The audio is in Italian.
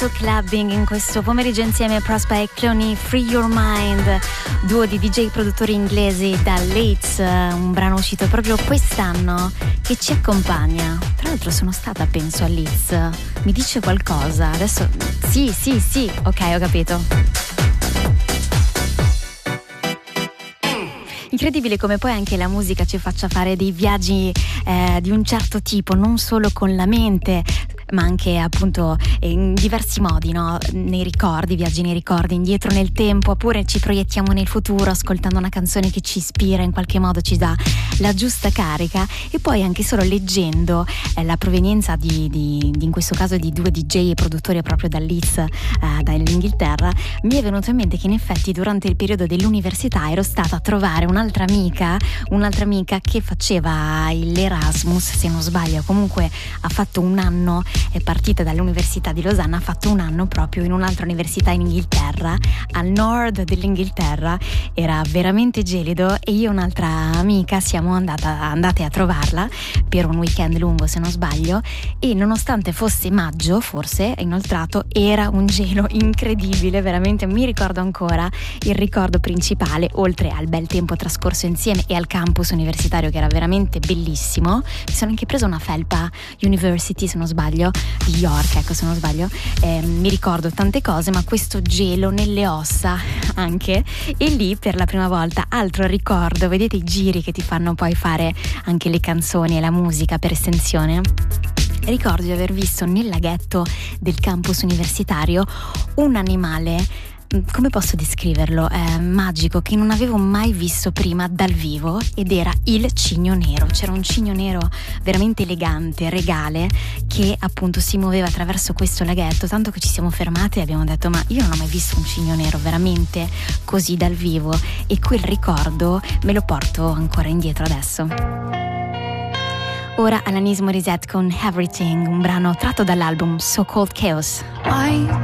molto clubbing in questo pomeriggio insieme a Prosper e Cloney, Free Your Mind, duo di DJ produttori inglesi da Leeds, un brano uscito proprio quest'anno che ci accompagna. Tra l'altro sono stata, penso, a Leeds, mi dice qualcosa? Adesso sì, ok, ho capito. Incredibile come poi anche la musica ci faccia fare dei viaggi di un certo tipo, non solo con la mente, ma anche appunto in diversi modi, no? Nei ricordi, viaggi nei ricordi, indietro nel tempo, oppure ci proiettiamo nel futuro ascoltando una canzone che ci ispira, in qualche modo ci dà la giusta carica, e poi anche solo leggendo la provenienza di in questo caso di due DJ e produttori proprio da Leeds, dall'Inghilterra, mi è venuto in mente che in effetti durante il periodo dell'università ero stata a trovare un'altra amica che faceva l'Erasmus, se non sbaglio, comunque ha fatto un anno, è partita dall'università di Losanna, ha fatto un anno proprio in un'altra università in Inghilterra, al nord dell'Inghilterra. Era veramente gelido e io e un'altra amica siamo andate a trovarla per un weekend lungo, se non sbaglio, e nonostante fosse maggio, forse inoltrato, era un gelo incredibile, veramente. Mi ricordo ancora il ricordo principale, oltre al bel tempo trascorso insieme e al campus universitario che era veramente bellissimo. Mi sono anche presa una felpa University, se non sbaglio, di York, ecco, se non sbaglio. Mi ricordo tante cose, ma questo gelo nelle ossa anche, e lì per la prima volta, altro ricordo, vedete i giri che ti fanno poi fare anche le canzoni e la musica per estensione. Ricordo di aver visto nel laghetto del campus universitario un animale, come posso descriverlo, magico, che non avevo mai visto prima dal vivo, ed era il cigno nero. C'era un cigno nero veramente elegante, regale, che appunto si muoveva attraverso questo laghetto, tanto che ci siamo fermati e abbiamo detto: ma io non ho mai visto un cigno nero veramente così dal vivo, e quel ricordo me lo porto ancora indietro adesso. Ora Alanis Morissette con Everything, un brano tratto dall'album So Called Chaos.